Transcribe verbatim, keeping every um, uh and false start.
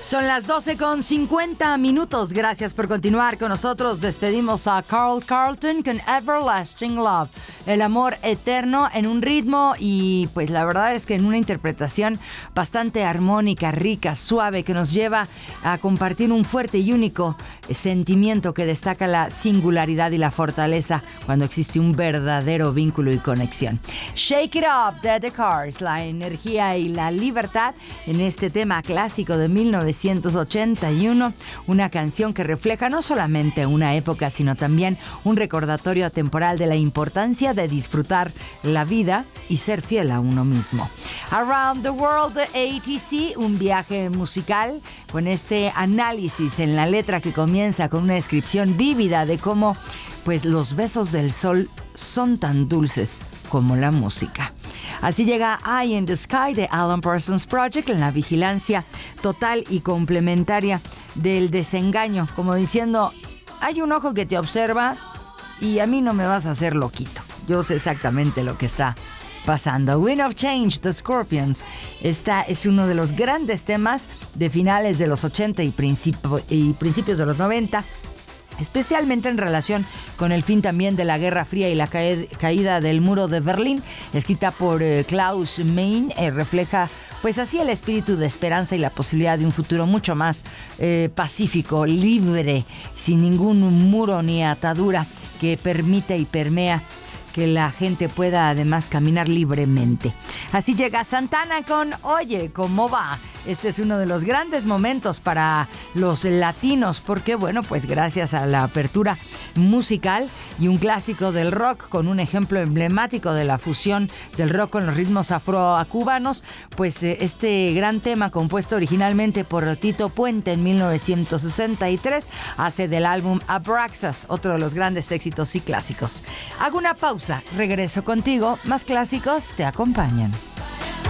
Son las doce con cincuenta minutos. Gracias por continuar con nosotros. Despedimos a Carl Carlton con Everlasting Love. El amor eterno en un ritmo y pues la verdad es que en una interpretación bastante armónica, rica, suave, que nos lleva a compartir un fuerte y único sentimiento que destaca la singularidad y la fortaleza cuando existe un verdadero vínculo y conexión. Shake It Up de The Cars, la energía y la libertad en este tema clásico de mil novecientos ochenta y uno, una canción que refleja no solamente una época, sino también un recordatorio atemporal de la importancia de disfrutar la vida y ser fiel a uno mismo. Around the World de A T C, un viaje musical con este análisis en la letra que comienza con una descripción vívida de cómo pues los besos del sol son tan dulces como la música. Así llega Eye in the Sky de Alan Parsons Project, en la vigilancia total y complementaria del desengaño, como diciendo, hay un ojo que te observa y a mí no me vas a hacer loquito. Yo sé exactamente lo que está pasando. Wind of Change, The Scorpions. Esta es uno de los grandes temas de finales de los ochenta y, principio, y principios de los noventa. Especialmente en relación con el fin también de la Guerra Fría y la ca- caída del muro de Berlín, escrita por eh, Klaus Meine, eh, refleja pues así el espíritu de esperanza y la posibilidad de un futuro mucho más eh, pacífico, libre, sin ningún muro ni atadura que permite y permea que la gente pueda además caminar libremente. Así llega Santana con Oye, ¿cómo va? Este es uno de los grandes momentos para los latinos porque, bueno, pues gracias a la apertura musical y un clásico del rock con un ejemplo emblemático de la fusión del rock con los ritmos afrocubanos, pues eh, este gran tema compuesto originalmente por Tito Puente en mil novecientos sesenta y tres hace del álbum Abraxas otro de los grandes éxitos y clásicos. Hago una pausa, regreso contigo, más clásicos te acompañan.